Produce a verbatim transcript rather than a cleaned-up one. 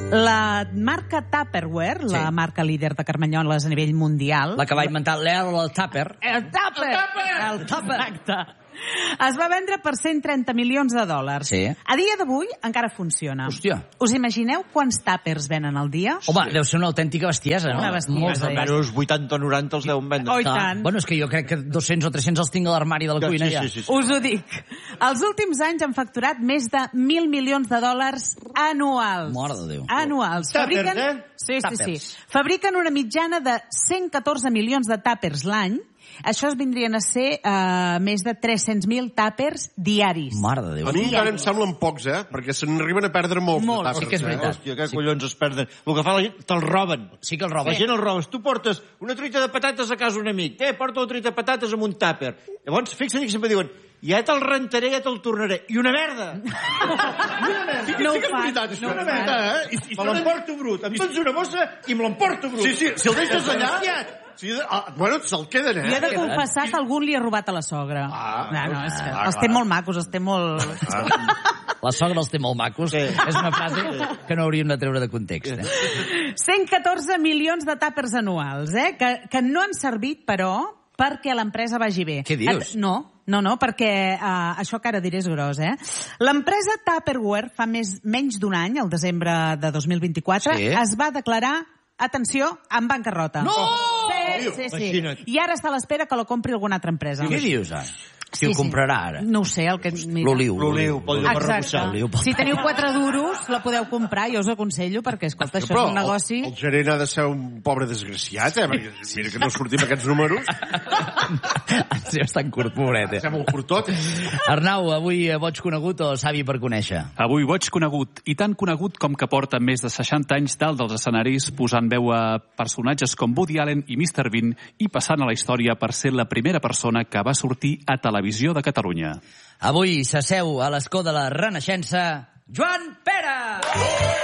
La marca Tupperware, sí. la marca líder de carmanyoles a nivell mundial... La que va inventar l'Earl Tupper. El Tupper! El Tupper! El Tupper! Exacte. Es va vendre per cent trenta milions de dòlars. Sí. A dia d'avui encara funciona. Hòstia. Us imagineu quants tàpers venen al dia? Home, deu ser una autèntica bestiesa, no? Una bestiesa. Almenys vuitanta o noranta els deuen vendre. Oh, i tant. Bueno, és que jo crec que dos-cents o tres-cents els tinc a l'armari de la cuina sí, ja. sí, sí, sí. Us ho dic. Els últims anys han facturat més de mil milions de dòlars anuals. Mare de Déu. Anuals. Tàpers, Fabriquen... eh? Sí, sí, Tàpers. sí. Fabriquen una mitjana de cent catorze milions de tàpers l'any. Això es vindrien a ser uh, més de tres-cents mil tàpers diaris. Mare de Déu. A mi encara em semblen pocs, eh? Perquè se n'arriben a perdre molts. Molt. de tàpers, Sí que és veritat. Eh? Hòstia, què collons es perden? El que fa la gent, te'ls roben. Sí que el La robes. gent els robes. Tu portes una truita de patates a casa un amic. Eh, porta una truita de patates amb un tàper. Llavors, fixa't que sempre diuen, ja te'l rentaré, ja te'l tornaré. I una merda! No ho fan. veritat, això, no ho és fan. veritat, eh? I, i, Me l'emporto brut. Em tens una bossa i me l'emporto brut. Sí, sí, si el deixes allà... Sí, ah, bueno, se'l queden, eh? Jo he de confessar que algun li ha robat a la sogra. Ah, no, no, és que ah, els clar. té molt macos, els té molt... La sogra els té molt macos. Sí. És una frase que no hauríem de treure de context. Eh? cent catorze milions de tàpers anuals, eh? Que, que no han servit, però, perquè l'empresa vagi bé. Què dius? Et, no, no, no, perquè uh, això que ara diré és gros, eh? L'empresa Tupperware fa més, menys d'un any, el desembre de dos mil vint-i-quatre, Sí. es va declarar, atenció, en bancarrota. No! Sí, sí, sí. Imagina't. I ara està a l'espera que la compri alguna altra empresa. Què dius, ara? Qui ho comprarà ara? No ho sé, el que... mira. L'oliu. L'oliu, pel lloc per rebussar. Exacte. Si teniu quatre duros, la podeu comprar, jo us ho aconsello, perquè, escolta, això Però és un negoci... el, el gerent ha de ser un pobre desgraciat, eh? Perquè mira que no sortim aquests números. Sí, bastant curt, pobret. Eh? És molt curtot. Arnau, avui boig conegut o savi per conèixer? Avui boig conegut, i tan conegut com que porta més de seixanta anys dalt dels escenaris posant veu a personatges com Woody Allen i míster Bean i passant a la història per ser la primera persona que va sortir a Televisió de Catalunya. Avui s'asseu a l'escó de la Renaixença Joan Pera!